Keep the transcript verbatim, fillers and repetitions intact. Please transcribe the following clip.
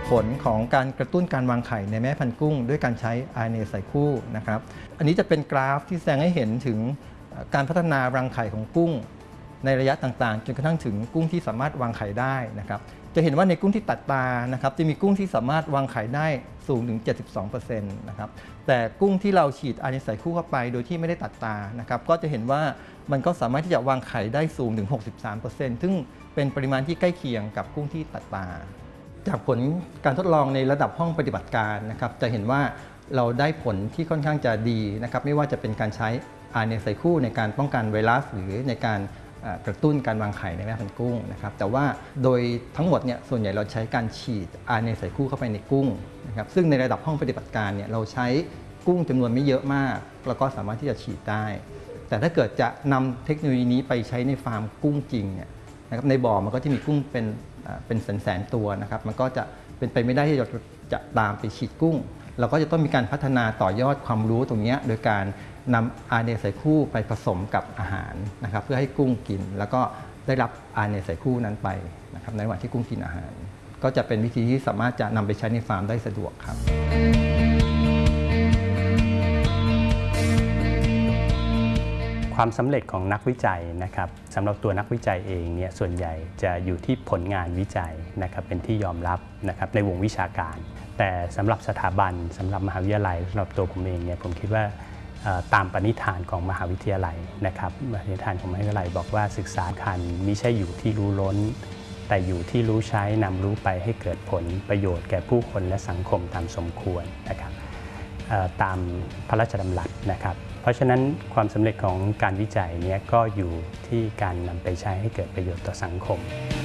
ผลของการกระตุ้นการวางไข่ในแม่พันธุ์กุ้งด้วยการใช้ อาร์ เอ็น เอ ใส่คู่นะครับอันนี้จะเป็นกราฟที่แสดงให้เห็นถึงการพัฒนารังไข่ของกุ้งในระยะต่างๆจนกระทั่งถึงกุ้งที่สามารถวางไข่ได้นะครับจะเห็นว่าในกุ้งที่ตัดตานะครับจะมีกุ้งที่สามารถวางไข่ได้สูงถึง เจ็ดสิบสองเปอร์เซ็นต์ นะครับแต่กุ้งที่เราฉีด อาร์ เอ็น เอ ใส่คู่เข้าไปโดยที่ไม่ได้ตัดตานะครับก็จะเห็นว่ามันก็สามารถที่จะวางไข่ได้สูงถึง หกสิบสามเปอร์เซ็นต์ ซึ่งเป็นปริมาณที่ใกล้เคียงกับกุ้งที่ตัดตาจากผลการทดลองในระดับห้องปฏิบัติการนะครับจะเห็นว่าเราได้ผลที่ค่อนข้างจะดีนะครับไม่ว่าจะเป็นการใช้ อาร์ เอ็น เอ ใส่คู่ในการป้องกันไวรัสหรือในการกระตุ้นการวางไข่ในแม่พันธุ์กุ้งนะครับแต่ว่าโดยทั้งหมดเนี่ยส่วนใหญ่เราใช้การฉีด อาร์ เอ็น เอ ใส่คู่เข้าไปในกุ้งนะครับซึ่งในระดับห้องปฏิบัติการเนี่ยเราใช้กุ้งจำนวนไม่เยอะมากแล้วก็สามารถที่จะฉีดได้แต่ถ้าเกิดจะนำเทคโนโลยีนี้ไปใช้ในฟาร์มกุ้งจริงเนี่ยนะครับในบ่อมันก็จะมีกุ้งเป็นเป็นแสนแสนตัวนะครับมันก็จะเป็นไปไม่ได้ที่เราจะตามไปฉีดกุ้งเราก็จะต้องมีการพัฒนาต่อยอดความรู้ตรงนี้โดยการนำ อาร์ เอ็น เอ ใส่คู่ไปผสมกับอาหารนะครับเพื่อให้กุ้งกินแล้วก็ได้รับ อาร์ เอ็น เอ ใส่คู่นั้นไปนะครับในระหว่างที่กุ้งกินอาหารก็จะเป็นวิธีที่สามารถจะนำไปใช้ในฟาร์มได้สะดวกครับความสำเร็จของนักวิจัยนะครับสำหรับตัวนักวิจัยเองเนี่ยส่วนใหญ่จะอยู่ที่ผลงานวิจัยนะครับเป็นที่ยอมรับนะครับในวงวิชาการแต่สำหรับสถาบันสำหรับมหาวิทยาลัยสำหรับตัวผมเองเนี่ยผมคิดว่าตามปณิธานของมหาวิทยาลัยนะครับปณิธานของมหาวิทยาลัยบอกว่าศึกษาคันมิใช่อยู่ที่รู้ล้นแต่อยู่ที่รู้ใช้นำรู้ไปให้เกิดผลประโยชน์แก่ผู้คนและสังคมตามสมควรนะครับตามพระราชดำรัสนะครับเพราะฉะนั้นความสำเร็จของการวิจัยนี้ก็อยู่ที่การนำไปใช้ให้เกิดประโยชน์ต่อสังคม